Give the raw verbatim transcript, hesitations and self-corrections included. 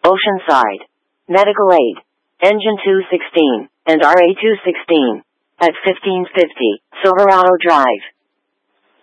Oceanside. Medical aid. Engine two sixteen, and R A two sixteen. At fifteen fifty, Silverado Drive.